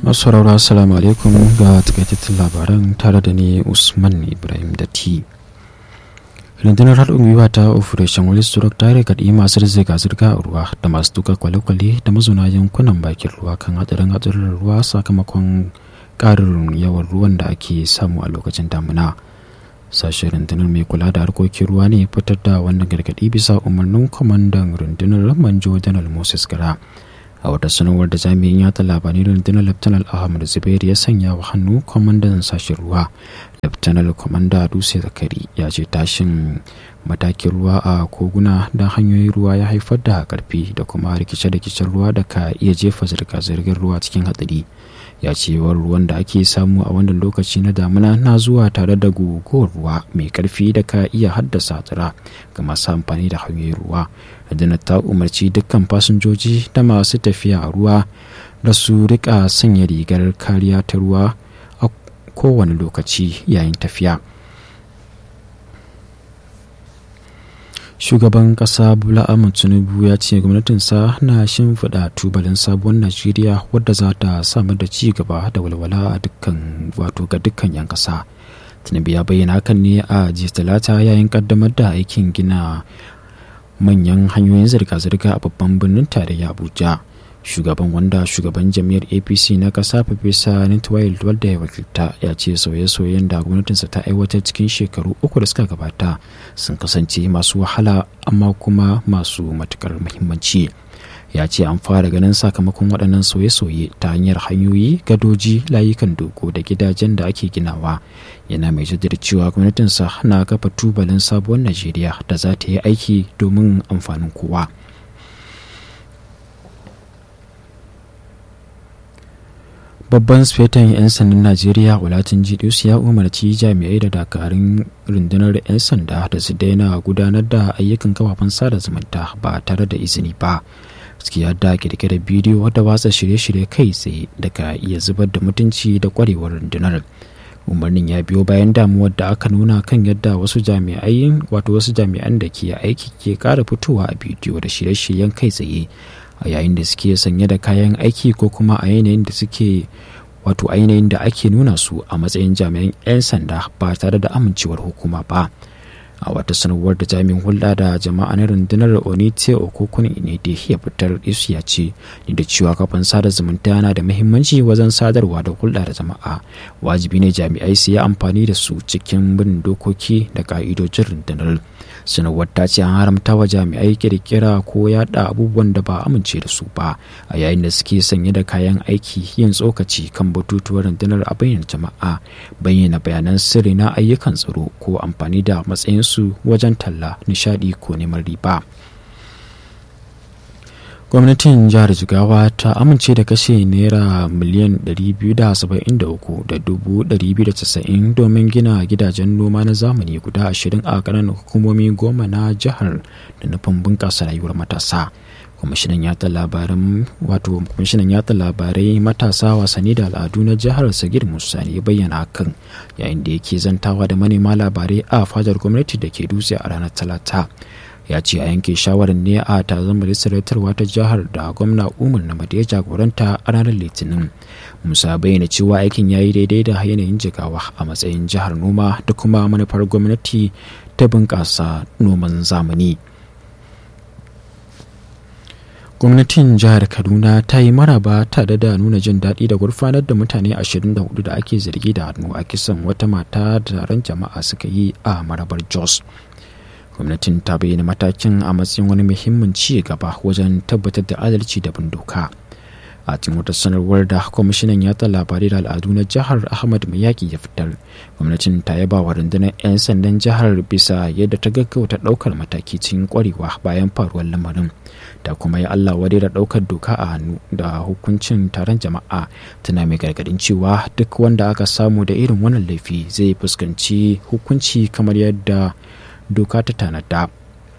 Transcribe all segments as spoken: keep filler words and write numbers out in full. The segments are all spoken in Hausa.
Masu sauraro assalamu alaikum ga takaitattun labaran tare da ni Usman Ibrahim Datti. Rundunar haɗin gwiwa ta Operation Wallstroke ta rikaɗi masu zirga-zirga a ruwa da masu tuka kwale-kwale da mazauna yankunan bakin ruwa kan hatsarin hatsarin ruwa sakamakon ƙarin yawan ruwan da ake samu a lokacin damina. Sashen rundunar mai kula da harkokin ruwa ne fitar da wannan gargaɗi bisa umarnin kwamandan rundunar Manjo Janar Moses Gara. A wata sanarwar da jami'in yata labarai rundunar Laftanar Ahmad Zubairu ya sanya wa hannu, kwamandan sashen ruwa Laftanar Kwamanda Dutse Zakari ya ce tashin matakin ruwa a koguna da hanyoyin ruwa ya haifar da karfi da kuma rikice-rikicen ruwa da ka iya jefa zirga-zirgar ruwa cikin hatsari. Ya ce ruwan da ake samu a wannan lokaci na damina na zuwa tare da guguwar ruwa mai karfi da ka iya haddasa hatsara ga masu amfani da hanyoyin ruwa. Rundunar ta umarci dukkan fasinjoji da masu tafiya a ruwa da su rika sanya rigar kariya ta ruwa a kowane lokaci yayin tafiya. Shugaban ƙasa Bola Ahmed Tinubu ya ce gwamnatinsa na shimfiɗa tubalin sabuwar Najeriya wadda za ta samar da ci gaba da walwala a dukkan wato ga dukkan 'yan ƙasa. Tinubu ya bayyana hakan ne a jiya Talata yayin ƙaddamar da aikin gina manyan hanyoyin zirga-zirga a babban birnin tarayya Abuja. Shugaban wanda shugaban jam'iyyar A P C na ƙasa Farfesa Nintwail wadda ya wakilta ya ce sauye-sauyen da gwamnatinsa ta aiwatar cikin shekaru uku da suka gabata sun kasance masu wahala amma kuma masu matukar muhimmanci. Ya ce an fara ganin sakamakon waɗannan sauye-sauye ta hanyar hanyoyi, gadoji, layukan dogo da gidajen da ake ginawa. Yana mai jaddada cewa gwamnatinsa na kafa tubalin sabuwar Najeriya da za ta yi aiki domin amfanin kowa. Babban sufetan 'yan sandan Najeriya Olatunji Disu ya umarci jami'ai da dakarun rundunar 'yan sanda da su daina gudanar da ayyukan kafafen sada zumunta ba tare da izini ba, suke yadda kirkirar bidiyo da watsa shirye-shirye kai tsaye da ka iya zubar da mutunci da kwarewar rundunar. Umarnin ya biyo bayan damuwar da aka nuna kan yadda wasu jami'ai wato wasu jami'an da ke aiki ke kara fitowa a bidiyo da shirye-shiryen kai tsaye a yayin da suke sanye da kayan aiki ko kuma a yanayin da suke wato a yanayin da ake nuna su a matsayin jami'an 'yan sanda ba tare da amincewar hukuma ba. A wata sanarwar da jami'in hulɗa da jama'a na rundunar Onite Okokun Inede ya fitar, Isu ya ce da cewa kafan sada zumunta yana da muhimmanci wajen sadarwa da hulɗa da jama'a, wajibi ne jami'ai su yi amfani da su cikin bin dokoki da ka'idojin rundunar. Sanarwar ta ce an haramta wa jami'ai kirkira ko yada abubuwan da ba amince da su ba a yayin da suke sanye da kayan aiki, yin tsokaci kan batutuwar rundunar a bayyana jama'a, bayyana bayanan sirri na ayyukan tsaro ko amfani da matsayin su wajen talla, nishadi ko neman riba. Gwamnatin jihar Jigawa ta amince da kashe naira miliyan ɗari biyu da saba'in da uku da dubu ɗari biyu da casa'in domin gina gidajen noma na zamani guda ashirin a ƙananan hukumomi goma na jihar da nufin bunƙasa rayuwar matasa. Kwamishinan yatsa labaran wato kwamishinan yatsa labarai, matasa, wasanni da al'adu na jihar Sagir Musa ne ya bayyana hakan yayin da yake zantawa da manema labarai a fadar gwamnati da ke Dutse a ranar Talata. Ya ce a yanke shawarar ne a taron majalisar ta jihar da gwamna Umar Namadi ya jagoranta a ranar Litinin. Musa bayyana cewa aikin ya yi daidai da yanayin Jigawa a matsayin jihar noma da kuma manufar gwamnati ta bunƙasa noman zamani. Gwamnatin jihar Kaduna ta yi maraba tare da nuna jin daɗi da gurfanar da mutane ashirin da hudu da ake zargi da hannu a kisan wata mata da taron jama'a suka yi a marabar Jos. Gwamnatin ta bayyana matakin a matsayin wani muhimmin ci gaba wajen tabbatar da adalci da bin doka. A cikin wata sanarwar da kwamishinan yatsa labarai da al'adu na jihar Ahmad Mayaki ya fitar, gwamnatin ta yaba wa rundunar 'yan sandan jihar bisa yadda ta gaggauta ɗaukar mataki cikin ƙwarewa bayan faruwar lamarin, da kuma ya Allah wadai da ɗaukar doka a hannu da hukuncin taron jama'a, tana mai gargaɗin cewa duk wanda aka samu da irin wannan laifi zai fuskanci hukunci kamar yadda doka ta tanada.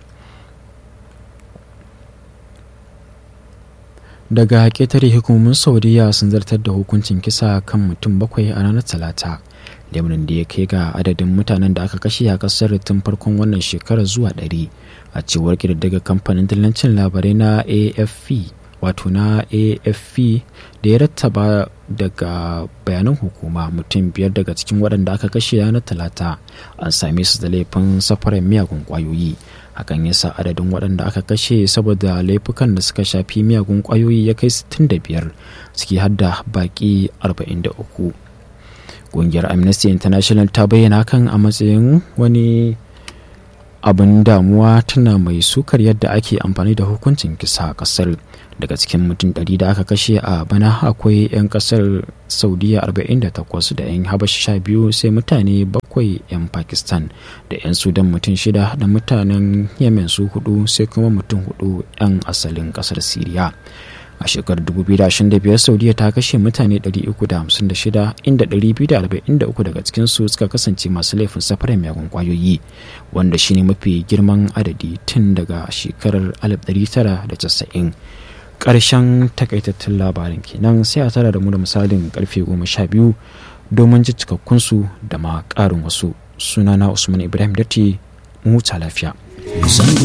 Daga ƙetare, hukumomin Saudiya sun zartar da hukuncin kisa kan mutum bakwai a ranar Talata, lamarin da ya kai ga adadin mutanen da aka kashe a ƙasar tun farkon wannan shekarar zuwa ɗari, a cewar ƙididdigar kamfanin dillancin labarai na A F P wato na A F P da ya rattaba daga bayanan hukuma mutum biyar daga cikin waɗanda aka kashe ranar talata an same su da laifin safarar miyagun ƙwayoyi. Hakan ya sa adadin waɗanda aka kashe saboda laifukan da suka shafi miyagun ƙwayoyi ya kai sittin da biyar, ciki har da baƙi arba'in da uku. Ƙungiyar Amnesty International ta bayyana hakan a matsayin wani abin damuwa, tana mai sukar yadda ake amfani da hukuncin kisa a ƙasar. Daga cikin mutum ɗari da aka kashe a bana akwai 'yan ƙasar Saudiya arba'in da takwas da 'yan Habashi sha biyu, sai mutane bakwai 'yan Pakistan da 'yan Sudan mutum shida da mutanen Yemen su hudu, sai kuma mutum hudu 'yan asalin ƙasar Siriya. A shekarar dubu biyu da ashirin da biyar Saudiya ta kashe mutane ɗari uku da hamsin da shida, inda ɗari biyu da arba'in da uku daga cikinsu suka kasance masu laifin safarar miyagun ƙwayoyi, wanda shine mafi girman adadi tun daga shekarar alif ɗari tara da casa'in. Ƙarshen takaitattun labarin kenan, sai a tara da mu da misalin karfe goma sha biyu domin ji cikakkunsu da ma ƙarin wasu. Sunana Usman Ibrahim Datti, mu huta lafiya.